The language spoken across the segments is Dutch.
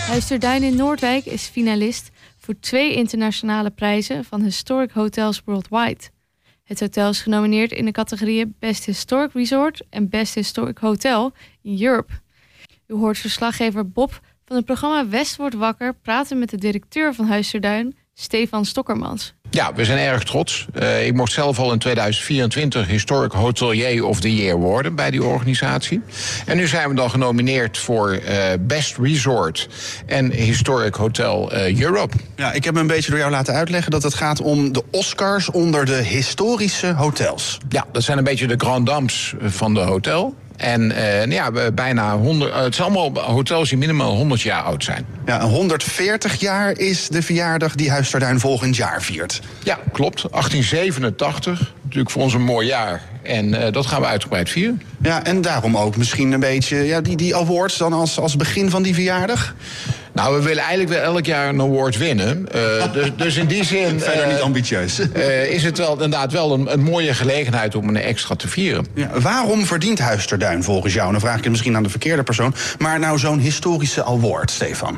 Huis ter Duin in Noordwijk is finalist voor 2 internationale prijzen van Historic Hotels Worldwide. Het hotel is genomineerd in de categorieën Best Historic Resort en Best Historic Hotel in Europe. U hoort verslaggever Bob van het programma West wordt wakker praten met de directeur van Huis ter Duin, Stefan Stokkermans. Ja, we zijn erg trots. Ik mocht zelf al in 2024 Historic Hotelier of the Year worden bij die organisatie. En nu zijn we dan genomineerd voor Best Resort en Historic Hotel Europe. Ja, ik heb me een beetje door jou laten uitleggen dat het gaat om de Oscars onder de historische hotels. Ja, dat zijn een beetje de grand dames van de hotel. En bijna 100. Het zijn allemaal hotels die minimaal 100 jaar oud zijn. Ja, 140 jaar is de verjaardag die Huis ter Duin volgend jaar viert. Ja, klopt. 1887. Natuurlijk voor ons een mooi jaar. En dat gaan we uitgebreid vieren. Ja, en daarom ook misschien een beetje die awards dan als begin van die verjaardag? Nou, we willen eigenlijk wel elk jaar een award winnen. Dus in die zin verder niet ambitieus. Is het wel inderdaad wel een mooie gelegenheid om een extra te vieren. Ja, waarom verdient Huis ter Duin volgens jou? Dan vraag ik het misschien aan de verkeerde persoon. Maar nou zo'n historische award, Stefan.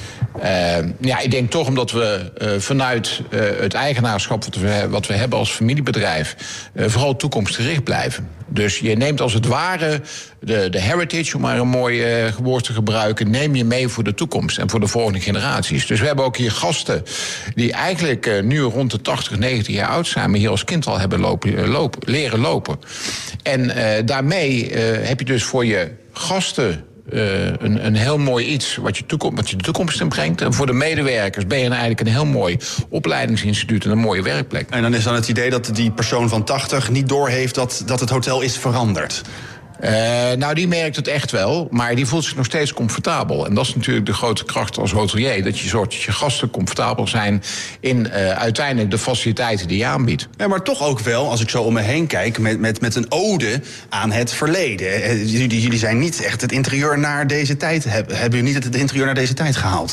Ik denk toch omdat we vanuit het eigenaarschap wat we hebben als familiebedrijf vooral toekomstgericht blijven. Dus je neemt als het ware de heritage, om maar een mooi woord te gebruiken, neem je mee voor de toekomst en voor de volgende generaties. Dus we hebben ook hier gasten die eigenlijk nu rond de 80, 90 jaar oud zijn, maar hier als kind al hebben leren lopen. En daarmee heb je dus voor je gasten een heel mooi iets wat je de toekomst in brengt. En voor de medewerkers ben je eigenlijk een heel mooi opleidingsinstituut en een mooie werkplek. En dan is dan het idee dat die persoon van 80 niet doorheeft dat het hotel is veranderd. Die merkt het echt wel, maar die voelt zich nog steeds comfortabel. En dat is natuurlijk de grote kracht als hotelier, dat je zorgt dat je gasten comfortabel zijn in uiteindelijk de faciliteiten die je aanbiedt. Ja, maar toch ook wel, als ik zo om me heen kijk, met een ode aan het verleden. Jullie zijn niet echt het interieur naar deze tijd, hebben jullie niet het interieur naar deze tijd gehaald?